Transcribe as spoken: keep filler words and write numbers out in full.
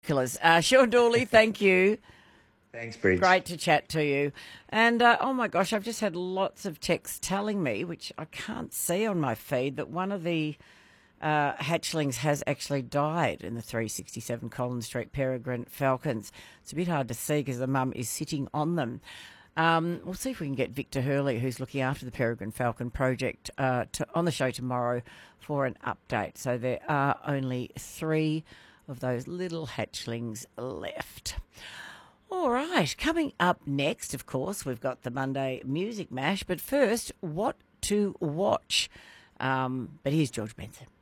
Nicholas. Uh, Sean Dawley, thank you. Thanks, Bridge. Great to chat to you. And, uh, oh my gosh, I've just had lots of texts telling me, which I can't see on my feed, that one of the uh, hatchlings has actually died in the three sixty-seven Collins Street Peregrine Falcons. It's a bit hard to see because the mum is sitting on them. Um, we'll see if we can get Victor Hurley, who's looking after the Peregrine Falcon project, uh, to, on the show tomorrow for an update. So there are only three of those little hatchlings left. All right, coming up next, of course, we've got the Monday Music Mash. But first, what to watch? Um, but here's George Benson.